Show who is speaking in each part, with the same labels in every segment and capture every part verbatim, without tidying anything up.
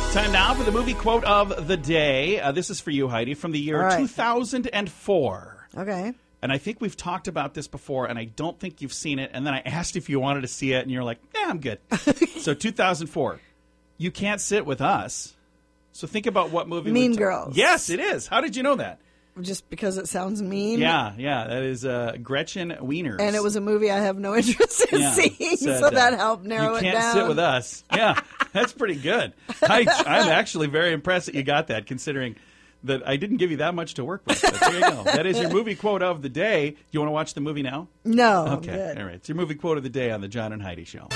Speaker 1: Time now for the movie quote of the day. Uh, this is for you, Heidi, from the year
Speaker 2: right.
Speaker 1: two thousand four.
Speaker 2: Okay.
Speaker 1: And I think we've talked about this before, and I don't think you've seen it. And then I asked if you wanted to see it, and you're like, yeah, I'm good. So two thousand four. You Can't Sit With Us. So think about what movie.
Speaker 2: Mean
Speaker 1: we ta-
Speaker 2: Girls.
Speaker 1: Yes, it is. How did you know that?
Speaker 2: Just because it sounds mean.
Speaker 1: Yeah, yeah. That is uh, Gretchen Wieners.
Speaker 2: And it was a movie I have no interest in
Speaker 1: Yeah,
Speaker 2: seeing,
Speaker 1: said,
Speaker 2: so that
Speaker 1: uh,
Speaker 2: helped narrow
Speaker 1: you
Speaker 2: it
Speaker 1: can't
Speaker 2: down.
Speaker 1: sit with us. Yeah, that's pretty good. I, I'm actually very impressed that you got that, considering that I didn't give you that much to work with. But there you go. That is your movie quote of the day. Do you want to watch the movie now?
Speaker 2: No.
Speaker 1: Okay,
Speaker 2: Good.
Speaker 1: all right. It's your movie quote of the day on the John and Heidi Show.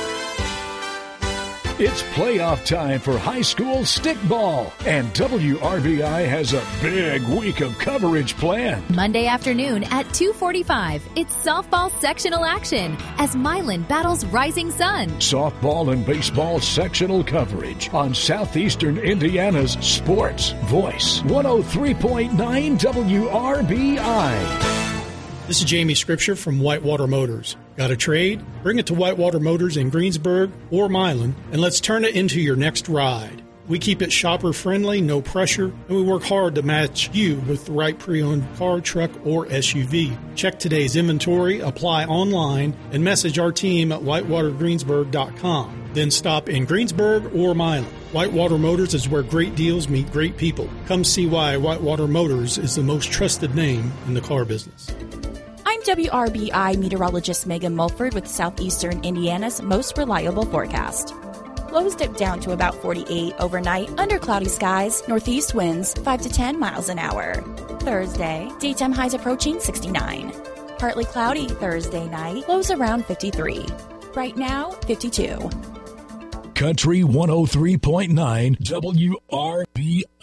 Speaker 3: It's playoff time for high school stickball, and W R B I has a big week of coverage planned.
Speaker 4: Monday afternoon at two forty-five, it's softball sectional action as Milan battles Rising Sun.
Speaker 3: Softball and baseball sectional coverage on Southeastern Indiana's Sports Voice, one oh three point nine W R B I.
Speaker 5: This is Jamie Scripture from Whitewater Motors. Got a trade? Bring it to Whitewater Motors in Greensburg or Milan, and let's turn it into your next ride. We keep it shopper-friendly, no pressure, and we work hard to match you with the right pre-owned car, truck, or S U V. Check today's inventory, apply online, and message our team at whitewater greensburg dot com. Then stop in Greensburg or Milan. Whitewater Motors is where great deals meet great people. Come see why Whitewater Motors is the most trusted name in the car business.
Speaker 6: I'm W R B I meteorologist Megan Mulford with Southeastern Indiana's most reliable forecast. Lows dip down to about forty-eight overnight under cloudy skies, northeast winds five to ten miles an hour. Thursday, daytime highs approaching sixty-nine. Partly cloudy Thursday night, lows around fifty-three. Right now, fifty-two.
Speaker 3: Country one oh three point nine W R B